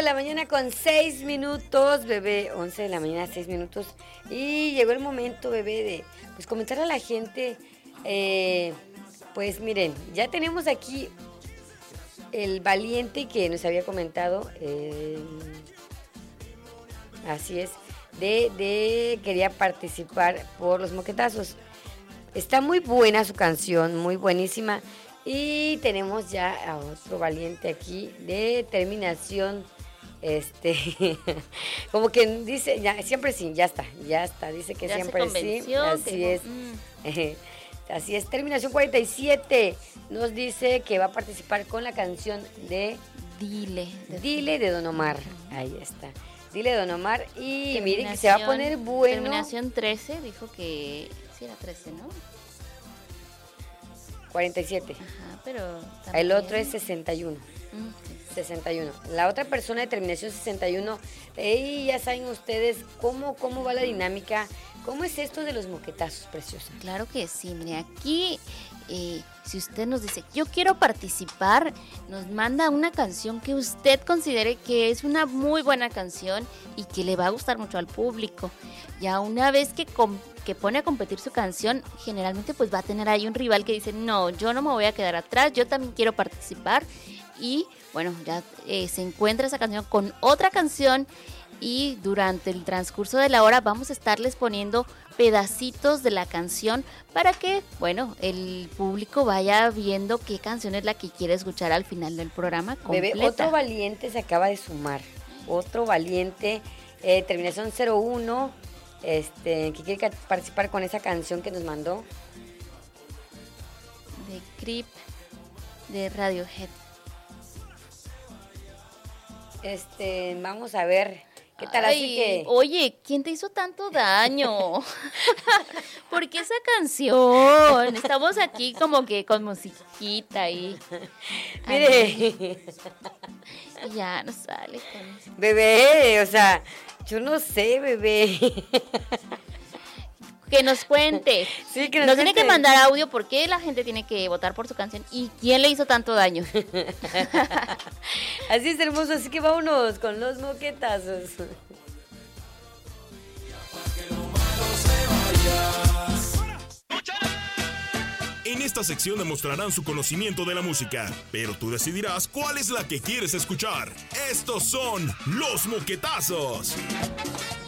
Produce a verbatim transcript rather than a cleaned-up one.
la mañana con seis minutos, bebé. once de la mañana, seis minutos. Y llegó el momento, bebé, de pues comentar a la gente. Eh, pues miren, ya tenemos aquí el valiente que nos había comentado. Eh, así es. De, de quería participar por los moquetazos. Está muy buena su canción, muy buenísima. Y tenemos ya a otro valiente aquí de terminación, este, como que dice, ya, siempre sí, ya está, ya está, dice que ya siempre sí, así dijo, es, mm. así es, terminación cuarenta y siete, nos dice que va a participar con la canción de Dile, de Dile de Don Omar, ahí está, Dile de Don Omar, y miren que se va a poner bueno. Terminación trece, dijo que, sí era trece, ¿no? cuarenta y siete. Ajá, pero también... El otro es sesenta y uno. Mm, sí. sesenta y uno. La otra persona de terminación sesenta y uno. Y ya saben ustedes cómo, cómo va la dinámica. ¿Cómo es esto de los moquetazos, preciosa? Claro que sí. Mire, aquí, eh, si usted nos dice, yo quiero participar, nos manda una canción que usted considere que es una muy buena canción y que le va a gustar mucho al público. Ya una vez que... Comp- que pone a competir su canción, generalmente pues va a tener ahí un rival que dice, no, yo no me voy a quedar atrás, yo también quiero participar. Y bueno, ya eh, se encuentra esa canción con otra canción y durante el transcurso de la hora vamos a estarles poniendo pedacitos de la canción para que, bueno, el público vaya viendo qué canción es la que quiere escuchar al final del programa completa. Bebé, otro valiente se acaba de sumar, otro valiente, eh, terminación cero uno, Este, que quiere participar con esa canción que nos mandó. De Creep, de Radiohead. Este, vamos a ver qué tal. Ay, así que... Oye, ¿quién te hizo tanto daño? ¿Por qué esa canción? Estamos aquí como que con musiquita ahí. Mire. Y ya no sale con eso. Bebé, o sea, yo no sé, bebé. Que nos cuente. Sí, que nos, nos cuente. Tiene que mandar audio por qué la gente tiene que votar por su canción y quién le hizo tanto daño. Así es, hermoso, así que vámonos con los moquetazos. En esta sección demostrarán su conocimiento de la música, pero tú decidirás cuál es la que quieres escuchar. Estos son los moquetazos.